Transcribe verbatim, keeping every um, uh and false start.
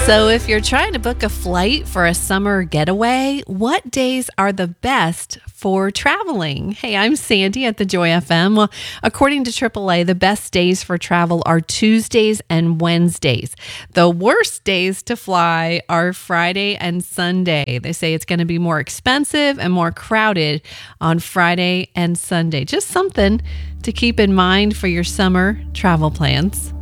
So, if you're trying to book a flight for a summer getaway, what days are the best for traveling? Hey, I'm Sandy at the Joy F M. Well, according to triple A, the best days for travel are Tuesdays and Wednesdays. The worst days to fly are Friday and Sunday. They say it's going to be more expensive and more crowded on Friday and Sunday. Just something to keep in mind for your summer travel plans.